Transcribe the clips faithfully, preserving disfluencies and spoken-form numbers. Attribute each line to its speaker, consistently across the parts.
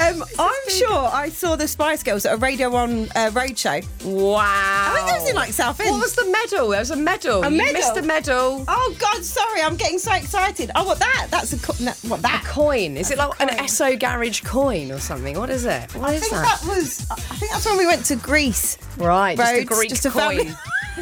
Speaker 1: Um, I'm sure I saw the Spice Girls at a Radio One uh, roadshow.
Speaker 2: Wow.
Speaker 1: I think it was in like Southend.
Speaker 2: What was the medal? There was a medal.
Speaker 1: A
Speaker 2: you
Speaker 1: medal?
Speaker 2: missed the medal.
Speaker 1: Oh God, sorry, I'm getting so excited. Oh, what that? That's a co- no, what that?
Speaker 2: A coin. Is it like an
Speaker 1: coin.
Speaker 2: Esso Garage coin or something? What is it? What
Speaker 1: I
Speaker 2: is
Speaker 1: think
Speaker 2: that?
Speaker 1: that was. I think that's when we went to Greece.
Speaker 2: Right, just a
Speaker 1: Rhodes,
Speaker 2: Greek
Speaker 1: just a
Speaker 2: coin.
Speaker 1: family-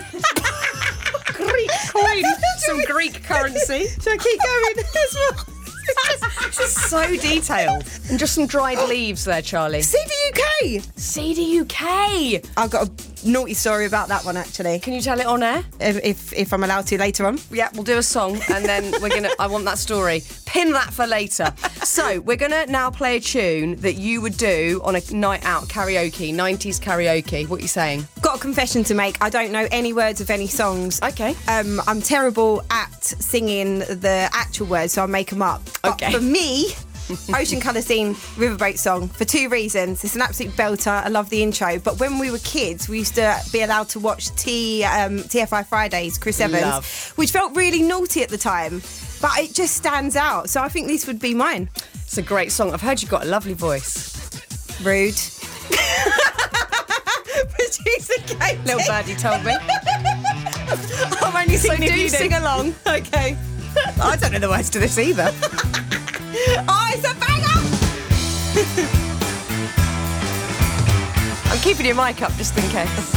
Speaker 2: Greek coin. Some Greek currency.
Speaker 1: Shall I keep going? As well?
Speaker 2: This is so detailed. And just some dried leaves there, Charlie.
Speaker 1: C D U K.
Speaker 2: C D U K.
Speaker 1: I've got a naughty story about that one actually.
Speaker 2: Can you tell it on air?
Speaker 1: If if, if I'm allowed to later on.
Speaker 2: Yeah, we'll do a song and then we're going to... I want that story. Pin that for later. So, we're going to now play a tune that you would do on a night out karaoke, nineties karaoke. What are you saying?
Speaker 1: Got a confession to make. I don't know any words of any songs.
Speaker 2: Okay.
Speaker 1: Um, I'm terrible at singing the actual words, so I make them up. But
Speaker 2: Okay.
Speaker 1: for me, Ocean Colour Scene Riverboat song for two reasons. It's an absolute belter. I love the intro. But when we were kids, we used to be allowed to watch T um, T F I Fridays, Chris Evans,
Speaker 2: Love.
Speaker 1: which felt really naughty at the time. But it just stands out. So I think this would be mine.
Speaker 2: It's a great song. I've heard you've got a lovely voice.
Speaker 1: Rude. Producer Katie.
Speaker 2: Little birdie told me.
Speaker 1: I'm only
Speaker 2: So
Speaker 1: singing if
Speaker 2: do
Speaker 1: you do.
Speaker 2: sing along.
Speaker 1: Okay.
Speaker 2: I don't know the words to this either.
Speaker 1: Oh, it's a banger!
Speaker 2: I'm keeping your mic up just in case.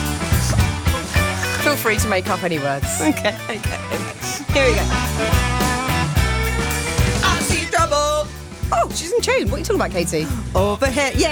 Speaker 2: Feel free to make up any words.
Speaker 1: Okay, okay. Here we go. I see trouble
Speaker 2: Oh, she's in tune. What are you talking about, Katie?
Speaker 1: over here. Yeah.